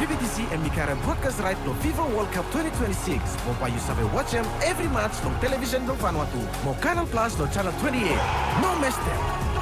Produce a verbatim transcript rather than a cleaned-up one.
P B T C and Mikara broadcast right no FIFA World Cup twenty twenty-six. Mau payu sampai watch them every match no television no Vanuatu. Mau Canal Plus no channel twenty-eight. No match them.